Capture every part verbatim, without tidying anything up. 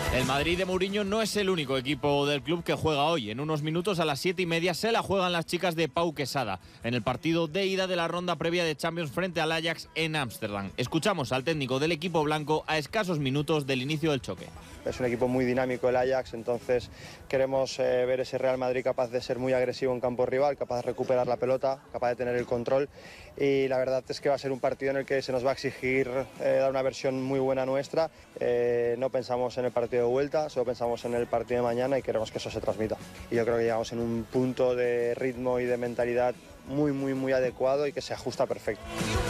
El Madrid de Mourinho no es el único equipo del club que juega hoy. En unos minutos, a las siete y media, se la juegan las chicas de Pau Quesada en el partido de ida de la ronda previa de Champions frente al Ajax en Ámsterdam. Escuchamos al técnico del equipo blanco a escasos minutos del inicio del choque. Es un equipo muy dinámico el Ajax, entonces queremos eh, ver ese Real Madrid capaz de ser muy agresivo en campo rival, capaz de recuperar la pelota, capaz de tener el control, y la verdad es que va a ser un partido en el que se nos va a exigir eh, dar una versión muy buena nuestra. Eh, no pensamos en el partido de vuelta, solo pensamos en el partido de mañana y queremos que eso se transmita. Y yo creo que llegamos en un punto de ritmo y de mentalidad muy, muy, muy adecuado y que se ajusta perfecto.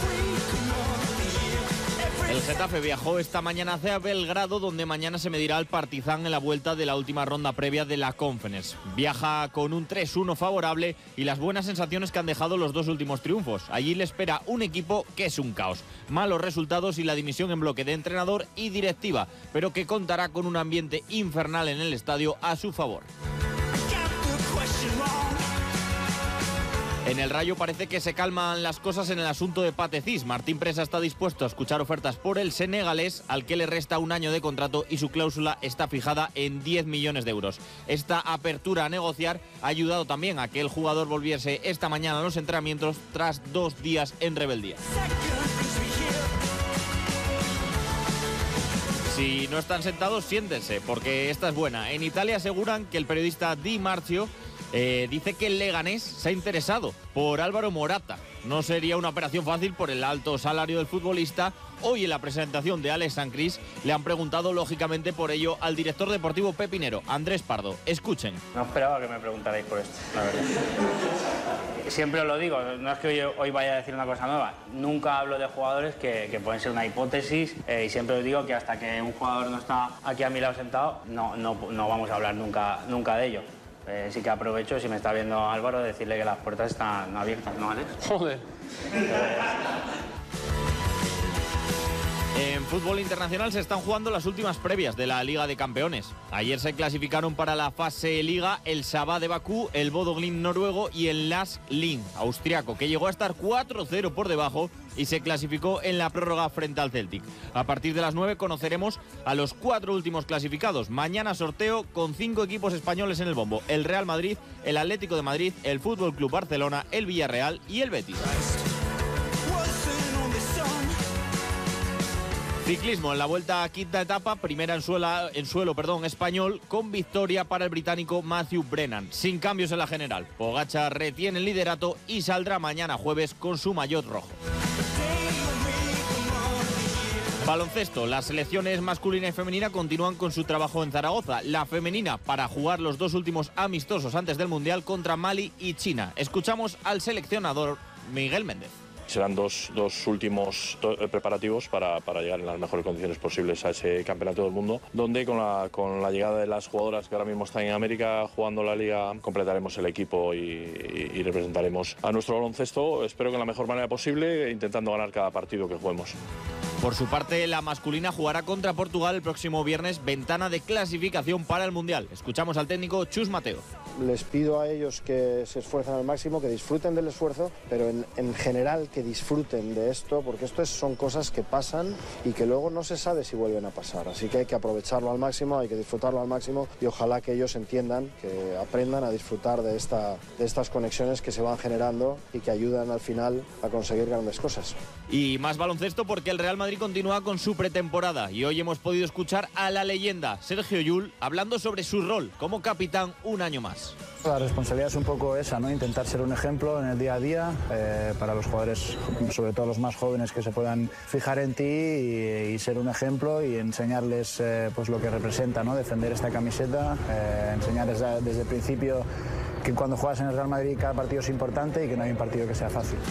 El Getafe viajó esta mañana hacia Belgrado, donde mañana se medirá al Partizan en la vuelta de la última ronda previa de la Conference. Viaja con un tres uno favorable y las buenas sensaciones que han dejado los dos últimos triunfos. Allí le espera un equipo que es un caos. Malos resultados y la dimisión en bloque de entrenador y directiva, pero que contará con un ambiente infernal en el estadio a su favor. En el Rayo parece que se calman las cosas en el asunto de Pathé Ciss. Martín Presa está dispuesto a escuchar ofertas por el senegalés, al que le resta un año de contrato y su cláusula está fijada en diez millones de euros. Esta apertura a negociar ha ayudado también a que el jugador volviese esta mañana a los entrenamientos tras dos días en rebeldía. Si no están sentados, siéntense, porque esta es buena. En Italia aseguran que el periodista Di Marzio Eh, dice que el Leganés se ha interesado por Álvaro Morata. No sería una operación fácil por el alto salario del futbolista. Hoy en la presentación de Alex Sancris le han preguntado lógicamente por ello al director deportivo pepinero, Andrés Pardo. Escuchen. No esperaba que me preguntarais por esto, la verdad. Siempre os lo digo, no es que hoy, hoy vaya a decir una cosa nueva. Nunca hablo de jugadores que, que pueden ser una hipótesis eh, y siempre os digo que hasta que un jugador no está aquí a mi lado sentado, no, no, no vamos a hablar nunca, nunca de ello. Eh, sí que aprovecho, si me está viendo Álvaro, decirle que las puertas están abiertas, ¿no, Alex? Joder. En fútbol internacional se están jugando las últimas previas de la Liga de Campeones. Ayer se clasificaron para la fase Liga el Sabah de Bakú, el Bodo Glimt noruego y el Lask Linz austriaco, que llegó a estar cuatro cero por debajo y se clasificó en la prórroga frente al Celtic. A partir de las nueve conoceremos a los cuatro últimos clasificados. Mañana sorteo con cinco equipos españoles en el bombo: el Real Madrid, el Atlético de Madrid, el Fútbol Club Barcelona, el Villarreal y el Betis. Ciclismo en la vuelta a quinta etapa, primera en, suela, en suelo perdón, español, con victoria para el británico Matthew Brennan. Sin cambios en la general. Pogačar retiene el liderato y saldrá mañana jueves con su maillot rojo. Baloncesto, las selecciones masculina y femenina continúan con su trabajo en Zaragoza. La femenina para jugar los dos últimos amistosos antes del Mundial contra Mali y China. Escuchamos al seleccionador Miguel Méndez. Serán dos, dos últimos preparativos para, para llegar en las mejores condiciones posibles a ese campeonato del mundo, donde con la, con la llegada de las jugadoras que ahora mismo están en América jugando la liga, completaremos el equipo y, y, y representaremos a nuestro baloncesto, espero que de la mejor manera posible, intentando ganar cada partido que juguemos. Por su parte, la masculina jugará contra Portugal el próximo viernes, ventana de clasificación para el Mundial. Escuchamos al técnico Chus Mateo. Les pido a ellos que se esfuercen al máximo, que disfruten del esfuerzo, pero en, en general que disfruten de esto, porque esto es, son cosas que pasan y que luego no se sabe si vuelven a pasar. Así que hay que aprovecharlo al máximo, hay que disfrutarlo al máximo y ojalá que ellos entiendan, que aprendan a disfrutar de, esta, de estas conexiones que se van generando y que ayudan al final a conseguir grandes cosas. Y más baloncesto porque el Real Madrid continúa con su pretemporada y hoy hemos podido escuchar a la leyenda Sergio Llull hablando sobre su rol como capitán un año más. La responsabilidad es un poco esa, ¿no? Intentar ser un ejemplo en el día a día eh, para los jugadores, sobre todo los más jóvenes, que se puedan fijar en ti y, y ser un ejemplo y enseñarles eh, pues lo que representa, ¿no? Defender esta camiseta, eh, enseñarles desde, desde el principio que cuando juegas en el Real Madrid cada partido es importante y que no hay un partido que sea fácil.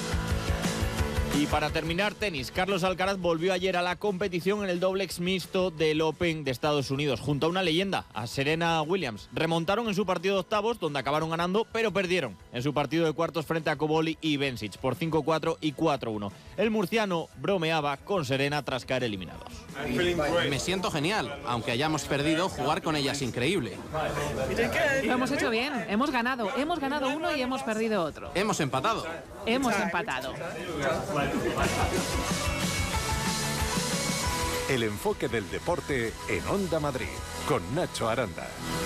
Y para terminar, tenis. Carlos Alcaraz volvió ayer a la competición en el dobles mixto del Open de Estados Unidos, junto a una leyenda, a Serena Williams. Remontaron en su partido de octavos, donde acabaron ganando, pero perdieron en su partido de cuartos frente a Koboli y Bencic por cinco cuatro y cuatro uno. El murciano bromeaba con Serena tras caer eliminados. Me siento genial, aunque hayamos perdido, jugar con ella es increíble. Lo hemos hecho bien, hemos ganado, hemos ganado uno y hemos perdido otro. Hemos empatado. Hemos empatado. El enfoque del deporte en Onda Madrid, con Nacho Aranda.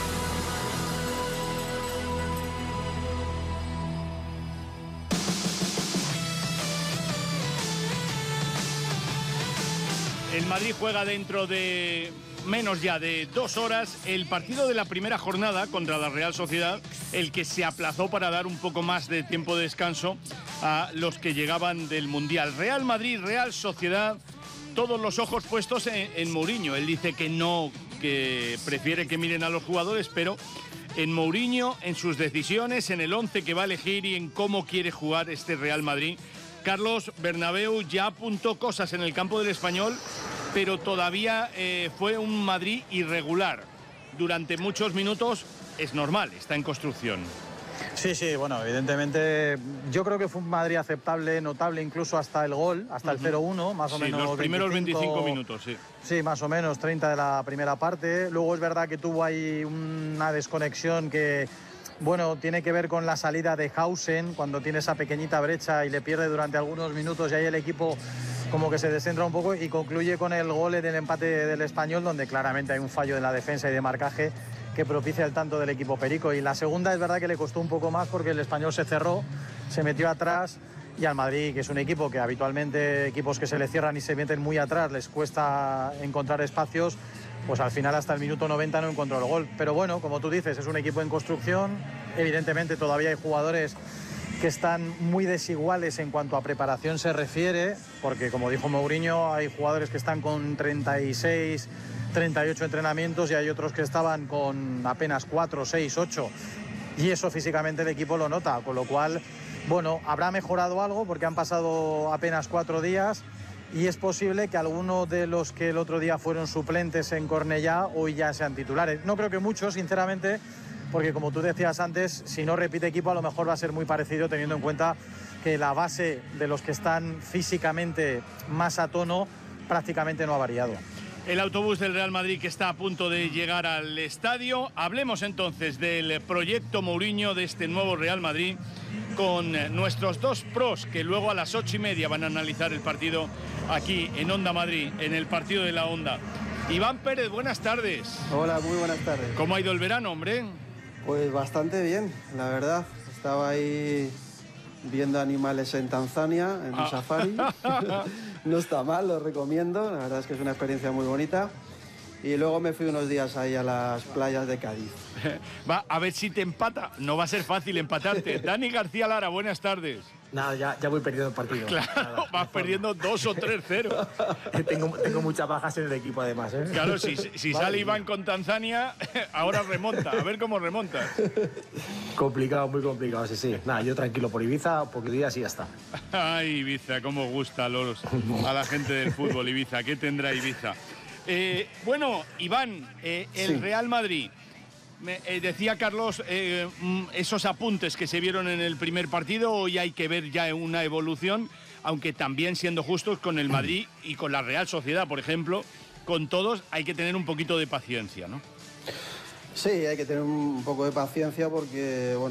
El Madrid juega dentro de menos ya de dos horas el partido de la primera jornada contra la Real Sociedad, el que se aplazó para dar un poco más de tiempo de descanso a los que llegaban del Mundial. Real Madrid, Real Sociedad, todos los ojos puestos en, en Mourinho. Él dice que no, que prefiere que miren a los jugadores, pero en Mourinho, en sus decisiones, en el once que va a elegir y en cómo quiere jugar este Real Madrid. Carlos, Bernabéu ya apuntó cosas en el campo del Español, pero todavía eh, fue un Madrid irregular. Durante muchos minutos es normal, está en construcción. Sí, sí, bueno, evidentemente yo creo que fue un Madrid aceptable, notable incluso hasta el gol, hasta el cero uno, más o sí, menos. Los primeros veinticinco, veinticinco minutos, sí. Sí, más o menos, treinta de la primera parte. Luego es verdad que tuvo ahí una desconexión que, bueno, tiene que ver con la salida de Hausen, cuando tiene esa pequeñita brecha y le pierde durante algunos minutos, y ahí el equipo como que se descentra un poco y concluye con el gol del empate del Español, donde claramente hay un fallo en la defensa y de marcaje que propicia el tanto del equipo perico. Y la segunda es verdad que le costó un poco más porque el Español se cerró, se metió atrás, y al Madrid, que es un equipo que habitualmente equipos que se le cierran y se meten muy atrás les cuesta encontrar espacios, pues al final hasta el minuto noventa no encontró el gol. Pero bueno, como tú dices, es un equipo en construcción, evidentemente todavía hay jugadores que están muy desiguales en cuanto a preparación se refiere, porque como dijo Mourinho, hay jugadores que están con treinta y seis, treinta y ocho entrenamientos y hay otros que estaban con apenas cuatro, seis, ocho, y eso físicamente el equipo lo nota, con lo cual, bueno, habrá mejorado algo porque han pasado apenas cuatro días y es posible que algunos de los que el otro día fueron suplentes en Cornellá hoy ya sean titulares. No creo que muchos, sinceramente, porque como tú decías antes, si no repite equipo a lo mejor va a ser muy parecido, teniendo en cuenta que la base de los que están físicamente más a tono prácticamente no ha variado. El autobús del Real Madrid que está a punto de llegar al estadio. Hablemos entonces del proyecto Mourinho, de este nuevo Real Madrid, con nuestros dos pros que luego a las ocho y media van a analizar el partido aquí en Onda Madrid, en el partido de la Onda. Iván Pérez, buenas tardes. Hola, muy buenas tardes. ¿Cómo ha ido el verano, hombre? Pues bastante bien, la verdad. Estaba ahí viendo animales en Tanzania, en un ah. safari. No está mal, lo recomiendo. La verdad es que es una experiencia muy bonita. Y luego me fui unos días ahí a las playas de Cádiz. Va, a ver si te empata. No va a ser fácil empatarte. Dani García Lara, buenas tardes. Nada, ya, ya voy perdiendo el partido. Claro, Nada, vas perdiendo dos o tres cero. tengo, tengo muchas bajas en el equipo, además. ¿eh? Claro, si, si vale, sale Iván con Tanzania, ahora remonta. A ver cómo remontas. Complicado, muy complicado, sí, sí. Nada, yo tranquilo por Ibiza, porque días y ya está. Ay, Ibiza, cómo gusta a, los, a la gente del fútbol, Ibiza. ¿Qué tendrá Ibiza? Eh, bueno, Iván, eh, el sí. Real Madrid, me, eh, decía Carlos, eh, esos apuntes que se vieron en el primer partido, hoy hay que ver ya una evolución, aunque también siendo justos con el Madrid y con la Real Sociedad, por ejemplo, con todos hay que tener un poquito de paciencia, ¿no? Sí, hay que tener un poco de paciencia porque, bueno,